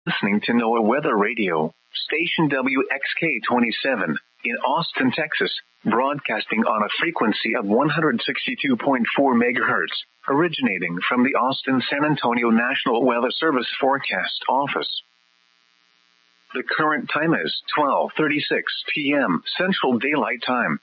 Listening to NOAA Weather Radio, station WXK-27 in Austin, Texas, broadcasting on a frequency of 162.4 megahertz, originating from the Austin San Antonio National Weather Service Forecast Office. The current time is 12:36 p.m. Central Daylight Time.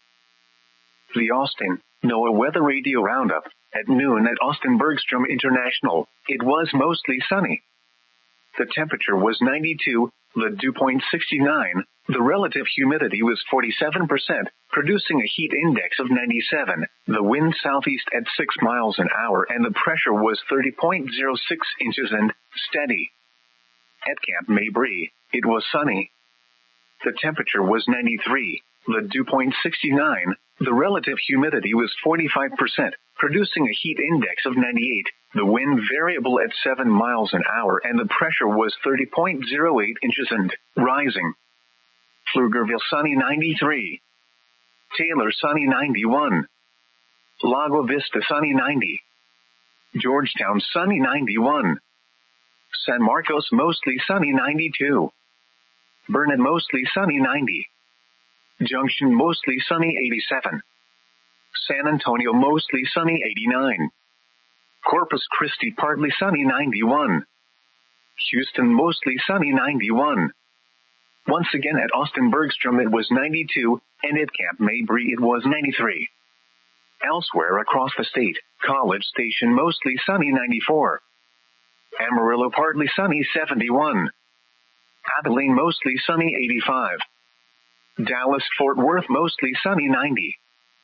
The Austin NOAA Weather Radio Roundup at noon at Austin Bergstrom International. It was mostly sunny. The temperature was 92, the dew point 69, the relative humidity was 47%, producing a heat index of 97, the wind southeast at 6 miles an hour, and the pressure was 30.06 inches and steady. At Camp Mabry, it was sunny. The temperature was 93, the dew point 69, the relative humidity was 45%, producing a heat index of 98, the wind variable at 7 miles an hour, and the pressure was 30.08 inches and rising. Pflugerville sunny 93. Taylor sunny 91. Lago Vista sunny 90. Georgetown sunny 91. San Marcos mostly sunny 92. Burnet mostly sunny 90. Junction mostly sunny 87. San Antonio mostly sunny 89. Corpus Christi partly sunny 91. Houston mostly sunny 91. Once again at Austin Bergstrom it was 92, and at Camp Mabry it was 93. Elsewhere across the state, College Station mostly sunny 94. Amarillo partly sunny 71. Abilene mostly sunny 85. Dallas-Fort Worth mostly sunny 90.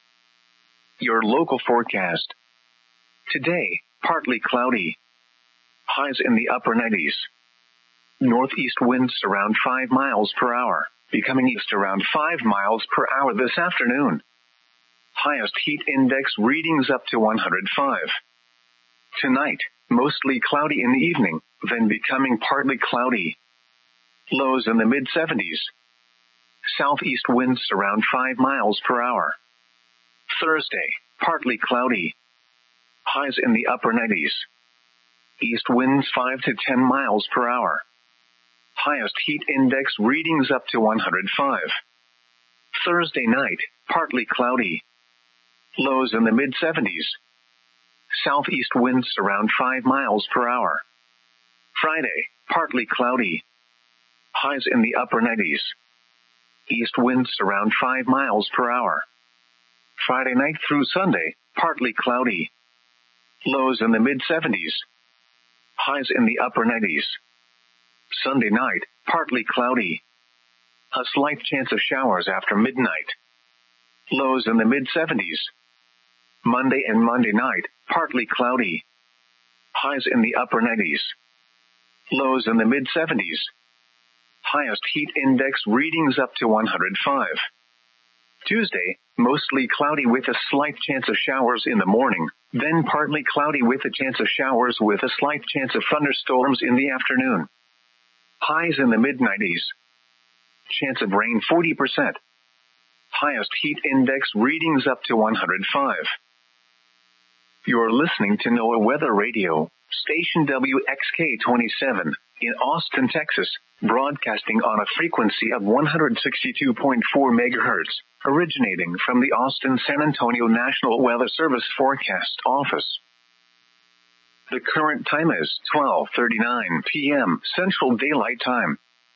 Your local forecast. Today, partly cloudy. Highs in the upper 90s. Northeast winds around 5 miles per hour, becoming east around 5 miles per hour this afternoon. Highest heat index readings up to 105. Tonight, mostly cloudy in the evening, then becoming partly cloudy. Lows in the mid-70s. Southeast winds around 5 miles per hour. Thursday, partly cloudy. Highs in the upper 90s. East winds 5 to 10 miles per hour. Highest heat index readings up to 105. Thursday night, partly cloudy. Lows in the mid-70s. Southeast winds around 5 miles per hour. Friday, partly cloudy. Highs in the upper 90s. East winds around 5 miles per hour. Friday night through Sunday, partly cloudy. Lows in the mid-70s. Highs in the upper 90s. Sunday night, partly cloudy. A slight chance of showers after midnight. Lows in the mid-70s. Monday and Monday night, partly cloudy. Highs in the upper 90s. Lows in the mid-70s. Highest heat index readings up to 105. Tuesday, mostly cloudy with a slight chance of showers in the morning, then partly cloudy with a chance of showers with a slight chance of thunderstorms in the afternoon. Highs in the mid-90s. Chance of rain 40%. Highest heat index readings up to 105. You're listening to NOAA Weather Radio, station WXK-27 in Austin, Texas, broadcasting on a frequency of 162.4 megahertz, originating from the Austin San Antonio National Weather Service Forecast Office. The current time is 12:39 p.m. Central Daylight Time.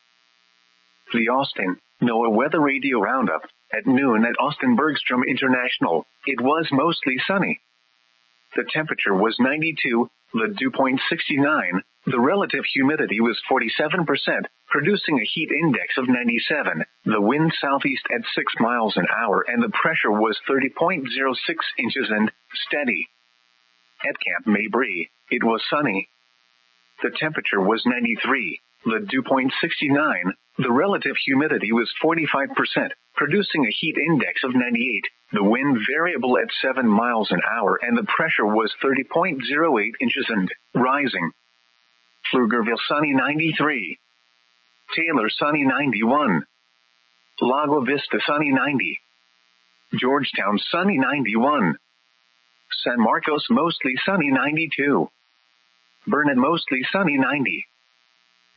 The Austin NOAA Weather Radio Roundup at noon at Austin Bergstrom International. It was mostly sunny. The temperature was 92, the dew point 69, the relative humidity was 47%, producing a heat index of 97, the wind southeast at 6 miles an hour, and the pressure was 30.06 inches and steady. At Camp Mabry, it was sunny. The temperature was 93, the dew point 69, the relative humidity was 45%, producing a heat index of 98, the wind variable at 7 miles an hour, and the pressure was 30.08 inches and rising. Pflugerville sunny 93. Taylor sunny 91. Lago Vista sunny 90. Georgetown sunny 91. San Marcos mostly sunny 92. Burnet mostly sunny 90.